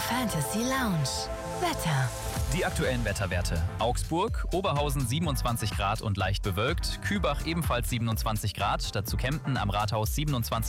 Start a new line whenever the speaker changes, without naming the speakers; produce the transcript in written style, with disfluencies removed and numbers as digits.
Fantasy Lounge. Wetter.
Die aktuellen Wetterwerte. Augsburg, Oberhausen 27 Grad und leicht bewölkt. Kübach ebenfalls 27 Grad. Dazu Kempten am Rathaus 27